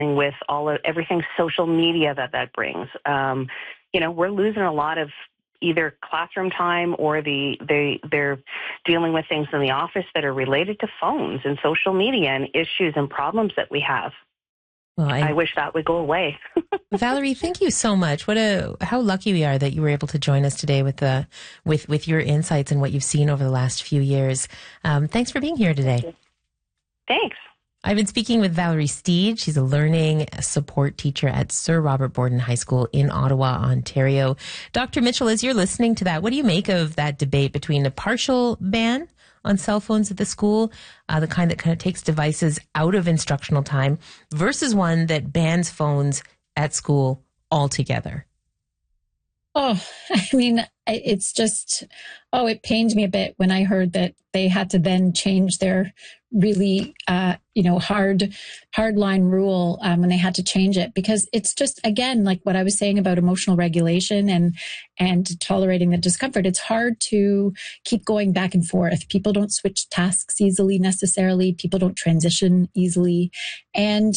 with everything social media that brings. We're losing a lot of either classroom time or they're dealing with things in the office that are related to phones and social media and issues and problems that we have. Well, I wish that would go away. Valerie, thank you so much. How lucky we are that you were able to join us today with your insights and what you've seen over the last few years. Thanks for being here today. Thanks. I've been speaking with Valerie Steed. She's a learning support teacher at Sir Robert Borden High School in Ottawa, Ontario. Dr. Mitchell, as you're listening to that, what do you make of that debate between a partial ban on cell phones at the school, the kind that kind of takes devices out of instructional time, versus one that bans phones at school altogether? Oh, I mean, it's just, it pained me a bit when I heard that they had to then change their really, hard line rule when they had to change it, because it's just, again, like what I was saying about emotional regulation and tolerating the discomfort. It's hard to keep going back and forth. People don't switch tasks easily necessarily. People don't transition easily. And,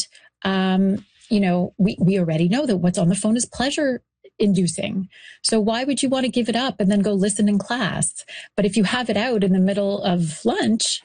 we already know that what's on the phone is pleasure inducing. So why would you want to give it up and then go listen in class? But if you have it out in the middle of lunch,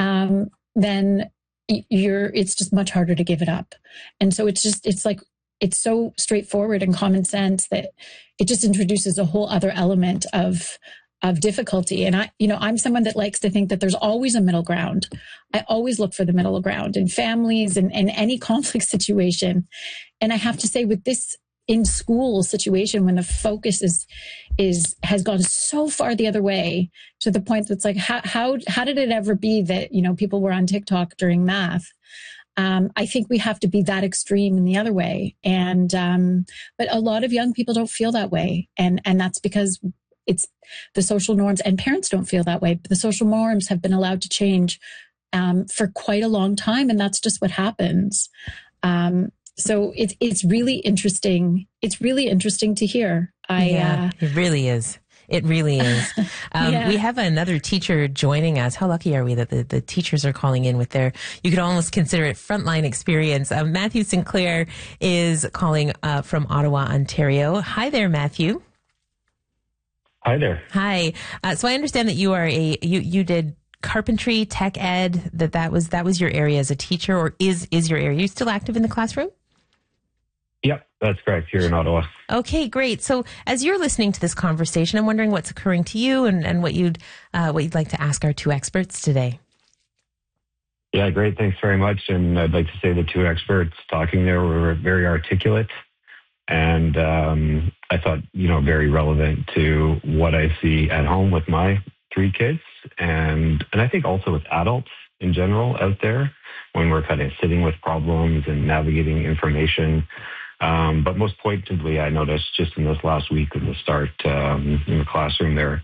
then it's just much harder to give it up. And so it's so straightforward and common sense that it just introduces a whole other element of difficulty. And I'm someone that likes to think that there's always a middle ground. I always look for the middle ground in families and any conflict situation. And I have to say, with this in school situation, when the focus has gone so far the other way, to the point that's like, how did it ever be that, people were on TikTok during math? I think we have to be that extreme in the other way. And, but a lot of young people don't feel that way. And that's because it's the social norms, and parents don't feel that way. But the social norms have been allowed to change, for quite a long time. And that's just what happens. So it's really interesting. It's really interesting to hear. It really is. It really is. We have another teacher joining us. How lucky are we that the teachers are calling in with you could almost consider it frontline experience. Matthew Sinclair is calling from Ottawa, Ontario. Hi there, Matthew. Hi there. Hi. So I understand that you are you did carpentry, tech ed, that was your area as a teacher, or is your area. Are you still active in the classroom? Yep, that's correct, here in Ottawa. Okay, great. So as you're listening to this conversation, I'm wondering what's occurring to you and what you'd like to ask our two experts today. Yeah, great. Thanks very much. And I'd like to say the two experts talking there were very articulate and I thought, very relevant to what I see at home with my three kids and I think also with adults in general out there when we're kind of sitting with problems and navigating information. But most pointedly, I noticed just in this last week of the start in the classroom there,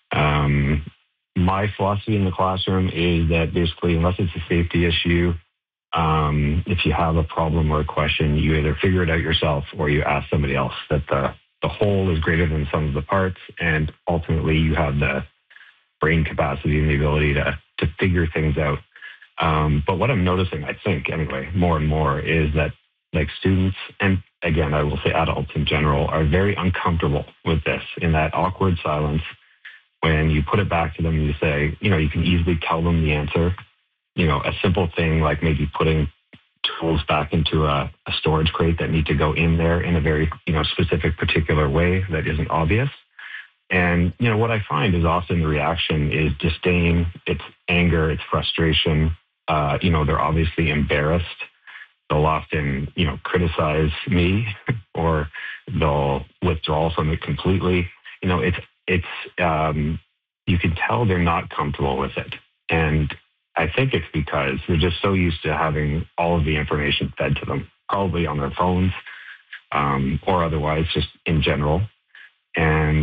my philosophy in the classroom is that basically, unless it's a safety issue, if you have a problem or a question, you either figure it out yourself or you ask somebody else. That the whole is greater than the sum of the parts, and ultimately you have the brain capacity and the ability to figure things out. But what I'm noticing, I think anyway, more and more is that like students, and again, I will say adults in general, are very uncomfortable with this, in that awkward silence when you put it back to them and you say, you can easily tell them the answer. A simple thing like maybe putting tools back into a storage crate that need to go in there in a very, specific, particular way that isn't obvious. And, what I find is often the reaction is disdain, it's anger, it's frustration. They're obviously embarrassed. They'll often, criticize me or they'll withdraw from it completely. It's you can tell they're not comfortable with it. And I think it's because they're just so used to having all of the information fed to them, probably on their phones or otherwise just in general. And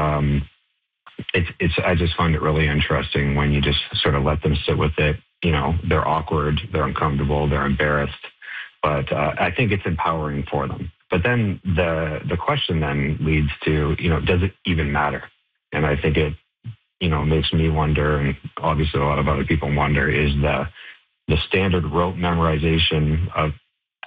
I just find it really interesting when you just sort of let them sit with it. They're awkward, they're uncomfortable, they're embarrassed. But I think it's empowering for them. But then the question then leads to, does it even matter? And I think it, makes me wonder, and obviously a lot of other people wonder, is the standard rote memorization of